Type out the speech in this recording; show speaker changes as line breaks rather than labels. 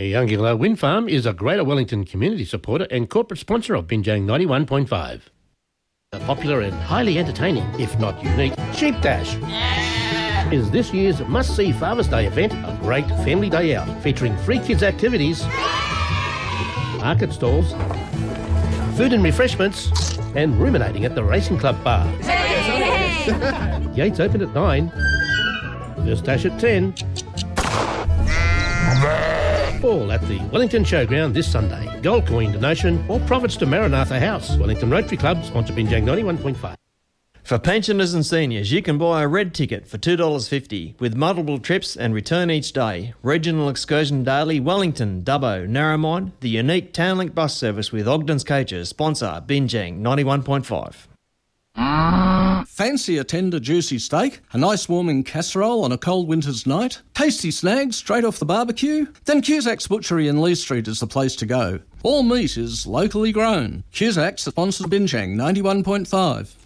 Younginglow Wind Farm is a Greater Wellington community supporter and corporate sponsor of Binjang 91.5. The popular and highly entertaining, if not unique, Sheep Dash is this year's must-see Father's Day event, a great family day out featuring free kids activities, market stalls, food and refreshments, and ruminating at the Racing Club bar. Gates open at 9, first dash at 10. All at the Wellington Showground this Sunday. Gold coin donation, all profits to Maranatha House. Wellington Rotary Club, sponsor Binjang 91.5.
For pensioners and seniors, you can buy a red ticket for $2.50 with multiple trips and return each day. Regional Excursion Daily, Wellington, Dubbo, Narromine, the unique Townlink bus service with Ogden's Coaches, sponsor Binjang 91.5.
Fancy a tender, juicy steak? A nice warming casserole on a cold winter's night? Tasty snags straight off the barbecue? Then Cusack's Butchery in Lee Street is the place to go. All meat is locally grown. Cusack's sponsors Binjang 91.5.